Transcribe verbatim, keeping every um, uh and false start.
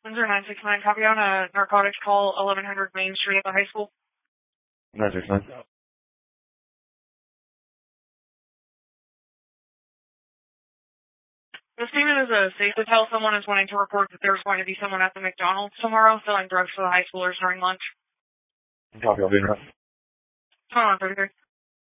Windsor nine six nine, copy on a narcotics call, eleven hundred Main Street at the high school. nine six nine. The statement is a safe to tell someone is wanting to report that there's going to be someone at the McDonald's tomorrow selling drugs for the high schoolers during lunch. Copy, I'll be in. Hold on, thirty-three.